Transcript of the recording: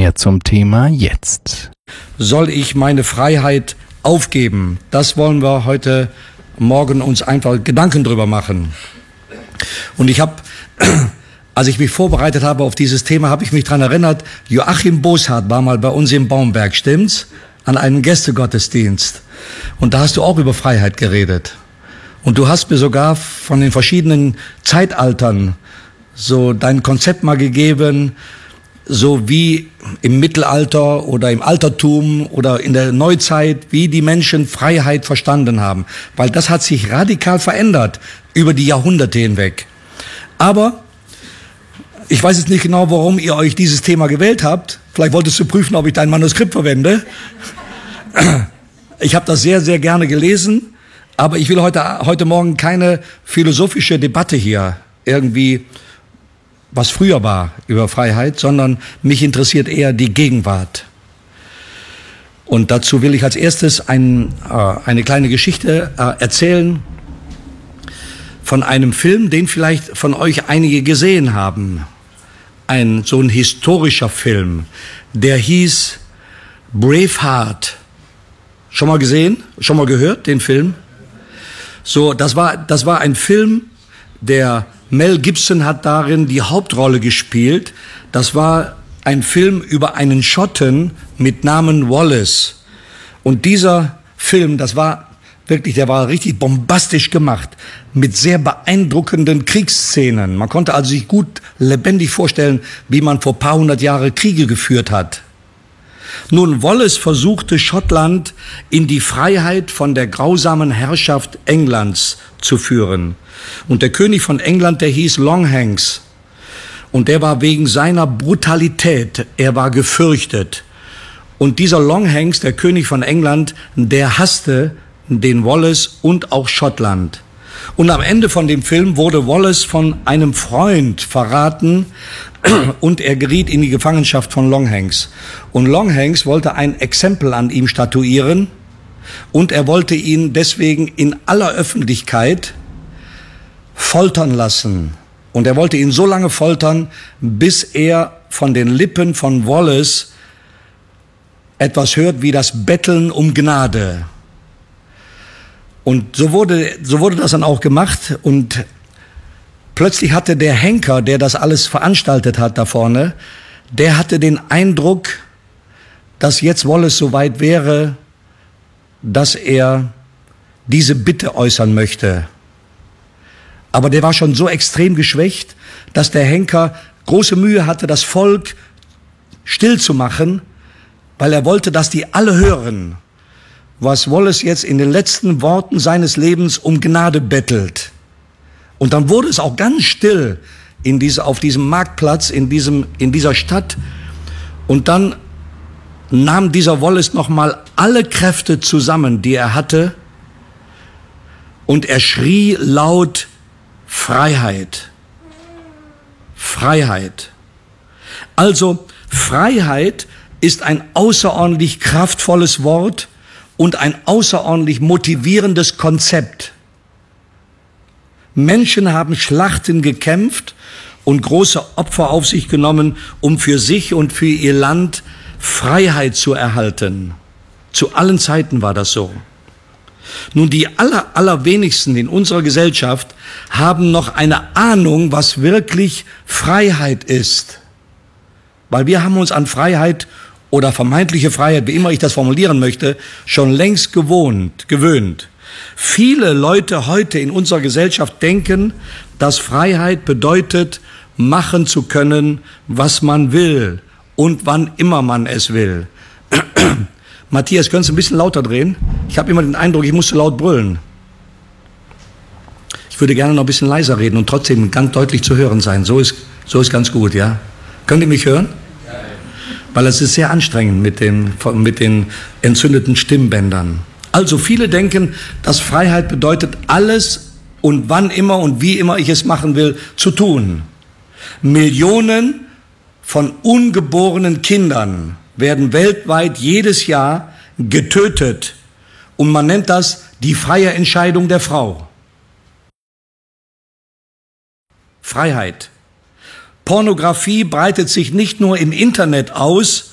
Mehr zum Thema jetzt. Soll ich meine Freiheit aufgeben? Das wollen wir heute Morgen uns einfach Gedanken drüber machen. Und ich habe, als ich mich vorbereitet habe auf dieses Thema, habe ich mich daran erinnert, Joachim Bosshardt war mal bei uns im Baumberg, stimmt's? An einem Gästegottesdienst. Und da hast du auch über Freiheit geredet. Und du hast mir sogar von den verschiedenen Zeitaltern so dein Konzept mal gegeben, so wie im Mittelalter oder im Altertum oder in der Neuzeit, wie die Menschen Freiheit verstanden haben. Weil das hat sich radikal verändert über die Jahrhunderte hinweg. Aber ich weiß jetzt nicht genau, warum ihr euch dieses Thema gewählt habt. Vielleicht wolltest du prüfen, ob ich dein Manuskript verwende. Ich habe das sehr, sehr gerne gelesen, aber ich will heute Morgen keine philosophische Debatte hier irgendwie, was früher war über Freiheit, sondern mich interessiert eher die Gegenwart. Und dazu will ich als erstes eine kleine Geschichte erzählen von einem Film, den vielleicht von euch einige gesehen haben. So ein historischer Film, der hieß Braveheart. Schon mal gesehen? Schon mal gehört, den Film? So, das war ein Film, der Mel Gibson hat darin die Hauptrolle gespielt. Das war ein Film über einen Schotten mit Namen Wallace. Und dieser Film, der war richtig bombastisch gemacht, mit sehr beeindruckenden Kriegsszenen. Man konnte also sich gut lebendig vorstellen, wie man vor ein paar hundert Jahren Kriege geführt hat. Nun, Wallace versuchte Schottland in die Freiheit von der grausamen Herrschaft Englands zu führen. Und der König von England, der hieß Longhanks. Und der war wegen seiner Brutalität, er war gefürchtet. Und dieser Longhanks, der König von England, der hasste den Wallace und auch Schottland. Und am Ende von dem Film wurde Wallace von einem Freund verraten und er geriet in die Gefangenschaft von Longhanks. Und Longhanks wollte ein Exempel an ihm statuieren und er wollte ihn deswegen in aller Öffentlichkeit foltern lassen. Und er wollte ihn so lange foltern, bis er von den Lippen von Wallace etwas hört wie das Betteln um Gnade. Und so wurde das dann auch gemacht und plötzlich hatte der Henker, der das alles veranstaltet hat da vorne, der hatte den Eindruck, dass jetzt Wallace so weit wäre, dass er diese Bitte äußern möchte. Aber der war schon so extrem geschwächt, dass der Henker große Mühe hatte, das Volk still zu machen, weil er wollte, dass die alle hören, was Wallace jetzt in den letzten Worten seines Lebens um Gnade bettelt. Und dann wurde es auch ganz still auf diesem Marktplatz, in dieser Stadt. Und dann nahm dieser Wallace nochmal alle Kräfte zusammen, die er hatte, und er schrie laut: Freiheit. Freiheit. Also Freiheit ist ein außerordentlich kraftvolles Wort und ein außerordentlich motivierendes Konzept. Menschen haben Schlachten gekämpft und große Opfer auf sich genommen, um für sich und für ihr Land Freiheit zu erhalten. Zu allen Zeiten war das so. Nun, die allerwenigsten in unserer Gesellschaft haben noch eine Ahnung, was wirklich Freiheit ist. Weil wir haben uns an Freiheit oder vermeintliche Freiheit, wie immer ich das formulieren möchte, schon längst gewöhnt. Viele Leute heute in unserer Gesellschaft denken, dass Freiheit bedeutet, machen zu können, was man will und wann immer man es will. Matthias, könntest du ein bisschen lauter drehen? Ich habe immer den Eindruck, ich muss zu laut brüllen. Ich würde gerne noch ein bisschen leiser reden und trotzdem ganz deutlich zu hören sein. So ist ganz gut, ja? Könnt ihr mich hören? Weil es ist sehr anstrengend mit den entzündeten Stimmbändern. Also viele denken, dass Freiheit bedeutet, alles und wann immer und wie immer ich es machen will, zu tun. Millionen von ungeborenen Kindern werden weltweit jedes Jahr getötet. Und man nennt das die freie Entscheidung der Frau. Freiheit. Pornografie breitet sich nicht nur im Internet aus,